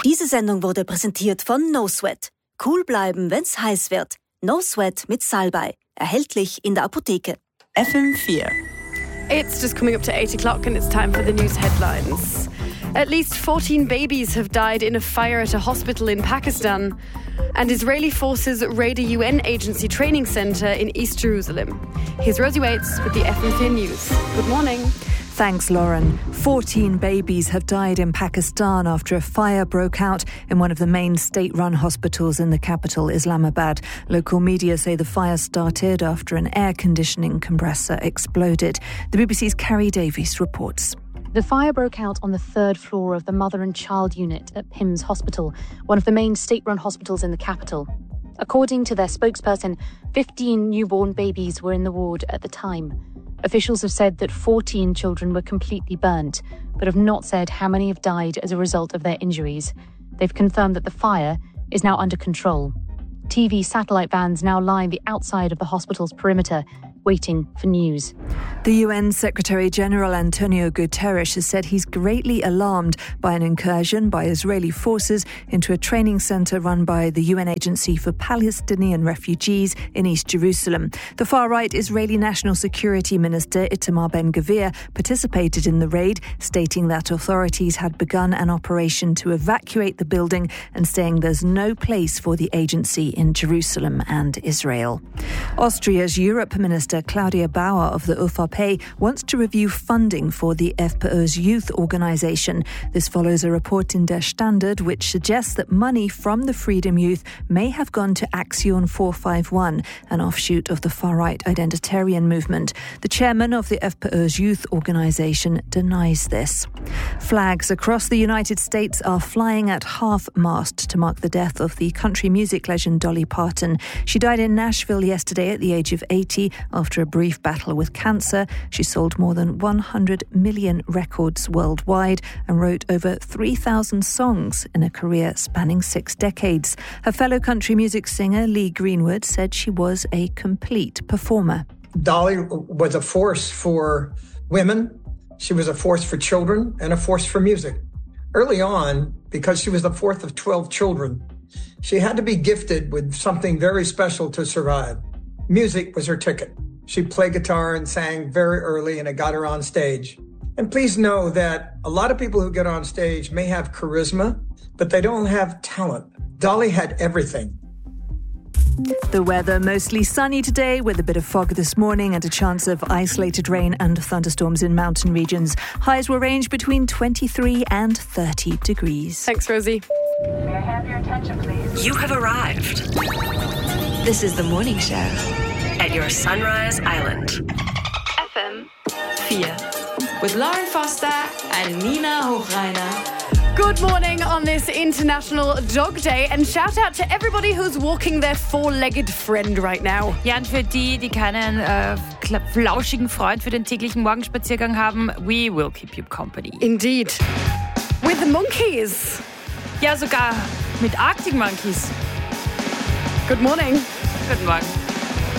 Diese Sendung wurde präsentiert von No Sweat. Cool bleiben, wenn's heiß wird. No Sweat mit Salbei. Erhältlich in der Apotheke. FM4. It's just coming up to 8 o'clock and it's time for the news headlines. At least 14 babies have died in a fire at a hospital in Pakistan. And Israeli forces raid a UN agency training centre in East Jerusalem. Here's Rosie Waits with the FM4 News. Good morning. Thanks, Lauren. 14 babies have died in Pakistan after a fire broke out in one of the main state-run hospitals in the capital, Islamabad. Local media say the fire started after an air conditioning compressor exploded. The BBC's Carrie Davies reports. The fire broke out on the third floor of the mother and child unit at PIMS Hospital, one of the main state-run hospitals in the capital. According to their spokesperson, 15 newborn babies were in the ward at the time. Officials have said that 14 children were completely burnt, but have not said how many have died as a result of their injuries. They've confirmed that the fire is now under control. TV satellite vans now line the outside of the hospital's perimeter, waiting for news. The UN Secretary-General Antonio Guterres has said he's greatly alarmed by an incursion by Israeli forces into a training centre run by the UN Agency for Palestinian Refugees in East Jerusalem. The far-right Israeli National Security Minister Itamar Ben-Gvir participated in the raid, stating that authorities had begun an operation to evacuate the building and saying there's no place for the agency in Jerusalem and Israel. Austria's Europe Minister Claudia Bauer of the ÖVP wants to review funding for the FPÖ's youth organisation. This follows a report in Der Standard which suggests that money from the Freedom Youth may have gone to Aktion 451, an offshoot of the far-right identitarian movement. The chairman of the FPÖ's youth organisation denies this. Flags across the United States are flying at half-mast to mark the death of the country music legend Dolly Parton. She died in Nashville yesterday at the age of 80 after a brief battle with cancer. She sold more than 100 million records worldwide and wrote over 3,000 songs in a career spanning 6 decades. Her fellow country music singer Lee Greenwood said she was a complete performer. Dolly was a force for women, she was a force for children, and a force for music. Early on, because she was the fourth of 12 children, she had to be gifted with something very special to survive. Music was her ticket. She played guitar and sang very early, and it got her on stage. And please know that a lot of people who get on stage may have charisma, but they don't have talent. Dolly had everything. The weather mostly sunny today with a bit of fog this morning and a chance of isolated rain and thunderstorms in mountain regions. Highs will range between 23 and 30 degrees. Thanks, Rosie. May I have your attention, please? You have arrived. This is the morning show at your Sunrise Island. FM4 with Lauren Foster and Nina Hochreiner. Good morning on this International Dog Day and shout out to everybody who's walking their four-legged friend right now. Ja, und für die keinen flauschigen Freund für den täglichen Morgenspaziergang haben, we will keep you company. Indeed. With the monkeys. Ja, sogar mit Arctic Monkeys. Good morning. Guten Morgen.